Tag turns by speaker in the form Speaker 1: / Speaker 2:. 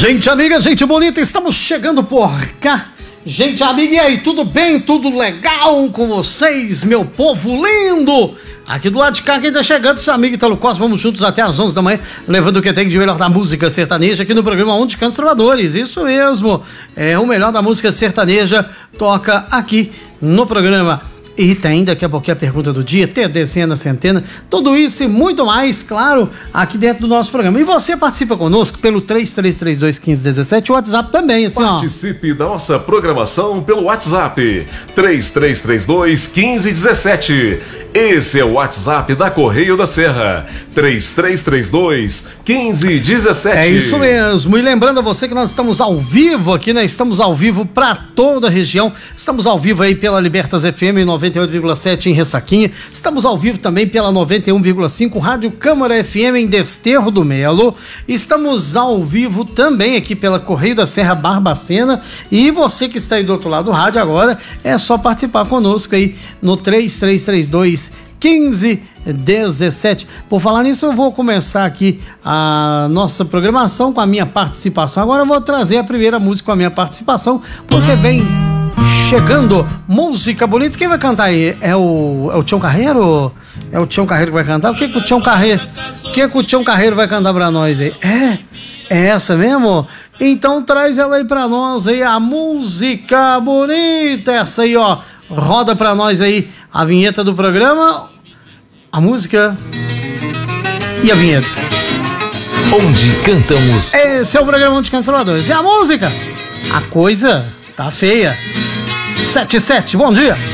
Speaker 1: Gente amiga, gente bonita, estamos chegando por cá. Gente amiga, e aí, tudo bem? Tudo legal com vocês, meu povo lindo? Aqui do lado de cá, quem tá chegando, seu amigo Italo Costa, vamos juntos até às 11 da manhã, levando o que tem de melhor da música sertaneja aqui no programa Onde Cantos Trovadores. Isso mesmo, o melhor da música sertaneja toca aqui no programa. E tem daqui a pouquinho a pergunta do dia, ter dezena, centena, tudo isso e muito mais, claro, aqui dentro do nosso programa. E você participa conosco pelo 3332-1517, o WhatsApp também, assim,
Speaker 2: Participe da nossa programação pelo WhatsApp, 3332-1517. Esse é o WhatsApp da Correio da Serra, 3332-1517.
Speaker 1: É isso mesmo, e lembrando a você que nós estamos ao vivo aqui, né? Estamos ao vivo para toda a região, estamos ao vivo aí pela Libertas FM 98,7 em Ressaquinha, estamos ao vivo também pela 91,5 Rádio Câmara FM em Desterro do Melo, estamos ao vivo também aqui pela Correio da Serra Barbacena, e você que está aí do outro lado do rádio agora, é só participar conosco aí no 3332-1517. Por falar nisso, eu vou começar aqui a nossa programação com a minha participação. Agora eu vou trazer a primeira música com a minha participação, porque vem chegando música bonita. Quem vai cantar aí? É o Tião Carreiro? É o Tião Carreiro que vai cantar? O que o Tião Carreiro vai cantar pra nós aí? É essa mesmo? Então traz ela aí pra nós aí, a música bonita, essa aí, ó. Roda pra nós aí a vinheta do programa, a música e a vinheta.
Speaker 3: Onde cantamos.
Speaker 1: Esse é o programa Onde Cantos Trovadores. E a música? A coisa tá feia. 77, bom dia.